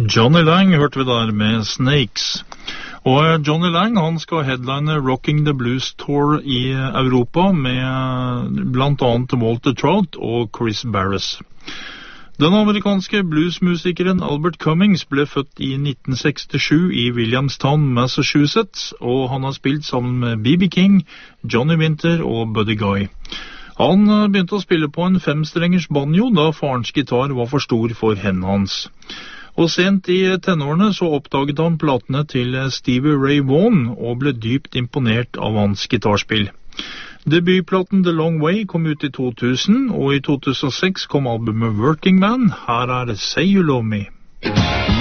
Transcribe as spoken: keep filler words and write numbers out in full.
Johnny Lang hørte vi der med Snakes. Og Johnny Lang, han skal headline Rocking the Blues Tour i Europa med blant annet Walter Trout og Chris Barris. Den amerikanske bluesmusikeren Albert Cummings ble født i nitten sekstisju i Williamstown, Massachusetts, og han har spilt sammen med B B King, Johnny Winter og Buddy Guy. Han begynte å spille på en femstrengers banjo da farens gitar var for stor for hendene hans. Og sent i tenårene så oppdaget han platene til Stevie Ray Vaughan og ble dypt imponert av hans gitarspill. Debutplaten The Long Way kom ut i to tusen, og i to tusen og seks kom albumet Working Man. Her er Say You Love Me.